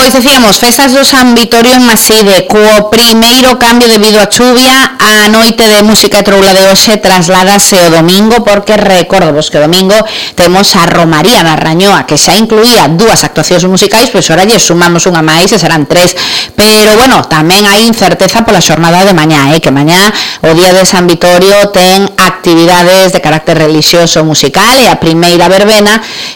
Pois decíamos, festas do San Vitorio en Maside, co primeiro cambio debido a chuvia. A noite de música e troula de hoxe trasládase o domingo, porque recordovos que o domingo temos a Romaría da Rañoa, que xa incluía 2 actuacións musicais, pois ora lle sumamos unha máis e serán 3. Pero bueno, tamén hai incerteza pola xornada de mañá, que mañá o día de San Vitorio ten actividades de carácter religioso musical e a primeira verbena.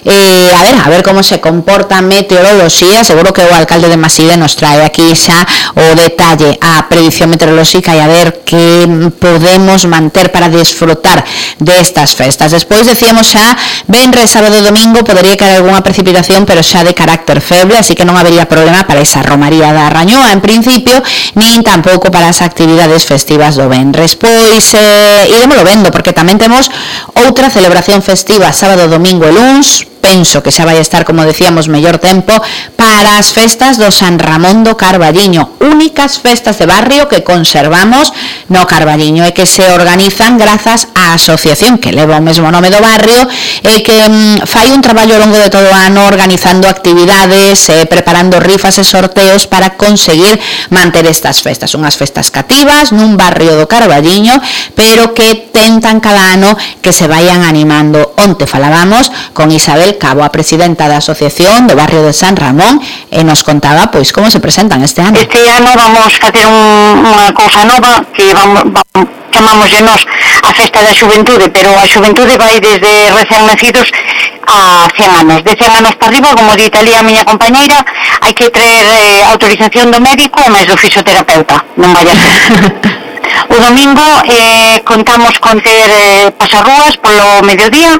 A ver como se comporta a meteoroloxía. Seguro que o alcalde de Maside nos trae aquí xa o detalle, a predicción meteorolóxica, e a ver que podemos manter para desfrutar destas festas. Despois decíamos xa venres, sábado e domingo podería caer algunha precipitación, pero xa de carácter feble, así que non habería problema para esa Romaría da Rañoa en principio, nin tampouco para as actividades festivas do venres. Pois iremoslo vendo, porque tamén temos outra celebración festiva sábado, domingo e luns. Penso que xa vai estar, como decíamos, mellor tempo para as festas do San Ramón do Carballiño, únicas festas de barrio que conservamos no Carballiño e que se organizan grazas á asociación que leva o mesmo nome do barrio e que fai un traballo ao longo de todo o ano organizando actividades, preparando rifas e sorteos para conseguir manter estas festas, unhas festas cativas nun barrio do Carballiño, pero que tentan cada ano que se vayan animando. Onte falábamos con Isabel Cabo, a presidenta da asociación do barrio de San Ramón, e nos contaba pois como se presentan este ano. Este ano vamos facer unha cousa nova que chamámoslle nós a Festa da Xuventude, pero a xuventude vai desde recén nacidos a 100 anos. De 100 anos para arriba, como di Talía, a miña compañeira, hai que traer autorización do médico e máis do fisioterapeuta, non vaya a ser. O domingo contamos con ter pasarrúas polo mediodía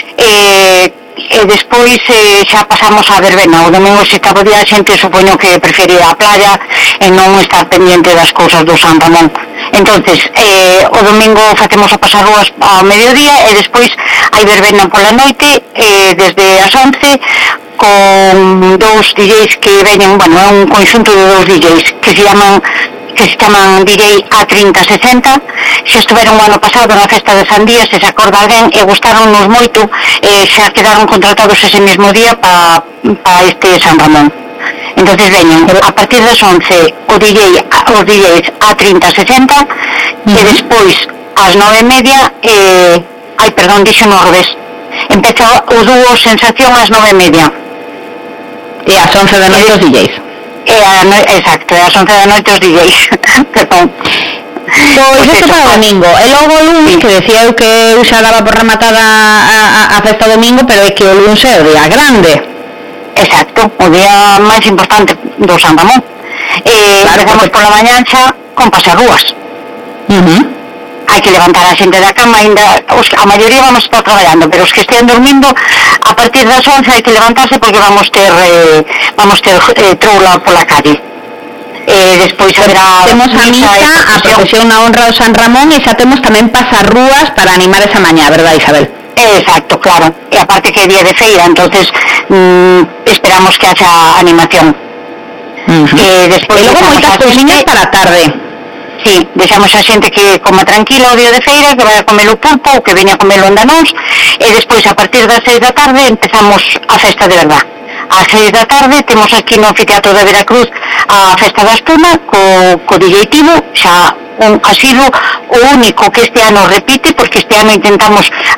e despois xa pasamos a verbena. O domingo, se cabo día, a xente supoño que prefere a playa e non estar pendiente das cousas do San Ramón. Entonces, o domingo facemos a pasarrúas ao mediodía e despois hai verbena pola noite desde as 11 con 2 DJs que veñen, bueno, é un conxunto de 2 DJs que se chaman DJ A3060, xa estuveron o ano pasado na festa de Sandía, se acorda alguén, e gustaronnos moito, xa quedaron contratados ese mesmo día para este San Ramón. Entonces veñen a partir das 11 os DJs A3060 e despois ás 9:30 dixen ao revés, empeza o dúo Sensación ás 9:30 e ás 11 da noite os DJs. Exacto, ás 11 da noite os DJs. Perdón. Pois isto para o domingo. E logo o lunes, que decía eu que eu xa daba por rematada a festa domingo, pero é que o lunes é o día grande. Exacto, o día máis importante do San Ramón. Empezamos pola mañá xa con pasarrúas. Hai que levantar a xente da cama, a maioría vamos estar traballando, pero os que estean dormindo a partir das 11 hai que levantarse porque vamos ter troula pola calle. Despois haberá temos a misa, a procesión na honra do San Ramón, e xa temos tamén pasarrúas para animar esa mañá, verdad, Isabel? Exacto, claro, e aparte que é día de feira, entonces esperamos que haxa animación. Despois logo moitas cousiñas para a tarde. Sí, deixamos a xente que coma tranquila o día de feira, que vai a comer o pulpo ou que veña a comer o andanóns, e despois a partir das 6 da tarde empezamos a festa de verdad. Ás 6 da tarde temos aquí no anfiteatro de Veracruz a festa da espuma co DJ Tibo, xa ha sido o único que este ano repite, porque este ano intentamos